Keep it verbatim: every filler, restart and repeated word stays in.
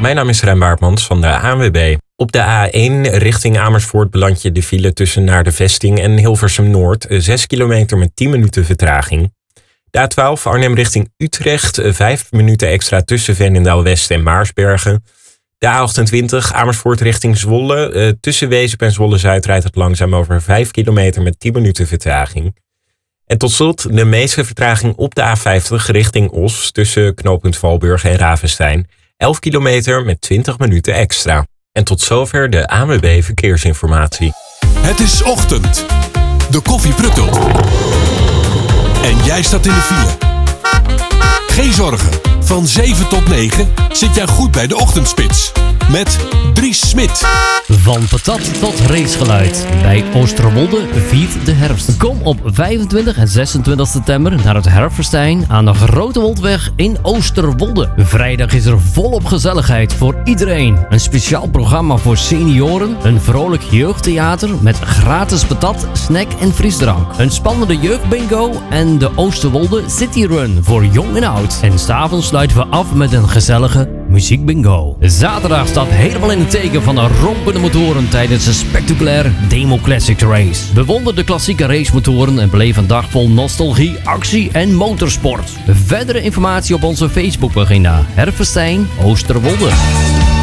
mijn naam is Rem Baartmans van de A N W B. Op de A één richting Amersfoort beland je de file tussen Naar de Vesting en Hilversum Noord. zes kilometer met tien minuten vertraging. De A twaalf Arnhem richting Utrecht. vijf minuten extra tussen Veenendaal West en Maarsbergen. De A achtentwintig Amersfoort richting Zwolle. Uh, tussen Wezep en Zwolle Zuid rijdt het langzaam over vijf kilometer met tien minuten vertraging. En tot slot de meeste vertraging op de A vijftig richting Os. Tussen knooppunt Valburg en Ravenstein. elf kilometer met twintig minuten extra. En tot zover de A N W B Verkeersinformatie. Het is ochtend. De koffie pruttelt. En jij staat in de file. Geen zorgen. Van zeven tot negen zit jij goed bij de ochtendspits. Met Dries Smit. Van patat tot racegeluid. Bij Oosterwolde viert de herfst. Kom op vijfentwintig en zesentwintig september naar het Herfstfestijn aan de Grote Woldweg in Oosterwolde. Vrijdag is er volop gezelligheid voor iedereen. Een speciaal programma voor senioren. Een vrolijk jeugdtheater met gratis patat, snack en frisdrank. Een spannende jeugdbingo en de Oosterwolde City Run voor jong en oud. En 's avonds sluiten we af met een gezellige muziekbingo. Zaterdag staat helemaal in het teken van de rompende motoren tijdens de spectaculaire Demo Classic Race. Bewonder de klassieke racemotoren en beleef een dag vol nostalgie, actie en motorsport. Verdere informatie op onze Facebookpagina Herfstfestijn Oosterwolde.